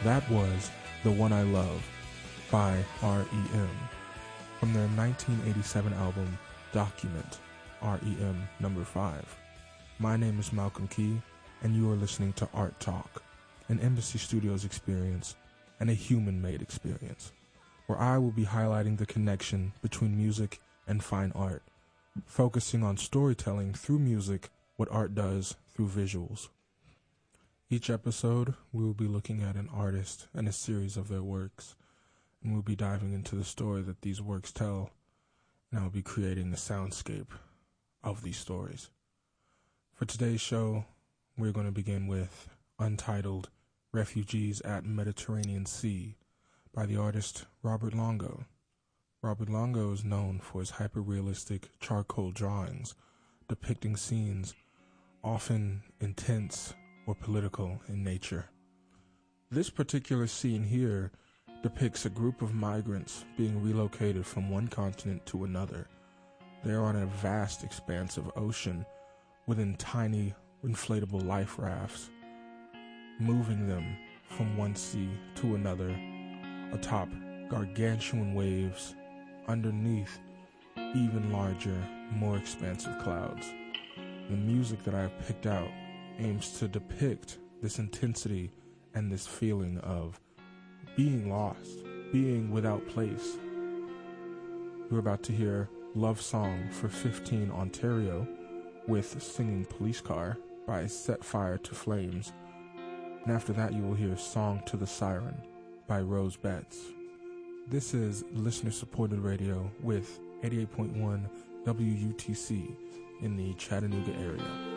That was The One I Love by R.E.M. from their 1987 album Document, R.E.M. number 5. My name is Malcolm Key, and you are listening to Art Talk, an Embassy Studios experience and a human-made experience, where I will be highlighting the connection between music and fine art, focusing on storytelling through music, what art does through visuals. Each episode, we will be looking at an artist and a series of their works, and we'll be diving into the story that these works tell, and I'll be creating the soundscape of these stories. For today's show, we're going to begin with Untitled Refugees at Mediterranean Sea by the artist Robert Longo. Robert Longo is known for his hyper-realistic charcoal drawings depicting scenes often intense or political in nature. This particular scene here depicts a group of migrants being relocated from one continent to another. They are on a vast expanse of ocean within tiny inflatable life rafts, moving them from one sea to another atop gargantuan waves underneath even larger, more expansive clouds. The music that I have picked out aims to depict this intensity and this feeling of being lost, being without place. You're about to hear Love Song for 15 Ontario with Singing Police Car by Set Fire to Flames. And after that you will hear Song to the Siren by Rose Betts. This is listener-supported radio with 88.1 WUTC in the Chattanooga area.